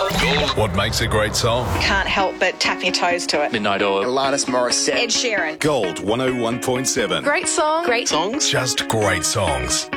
What makes a great song? Can't help but tap your toes to it. Midnight Oil. Alanis Morissette. Ed Sheeran. Gold 101.7. Great song. Great Songs. Just great songs.